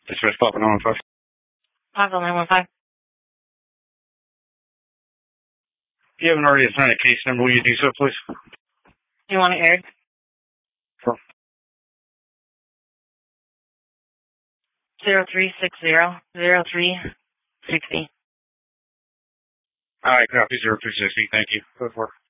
Dispatch Papa 915. Papa 915. If you haven't already assigned a case number, will you do so, please? You want it aired? Sure. 0360-0360. All right, copy 0360. Thank you. Go for it.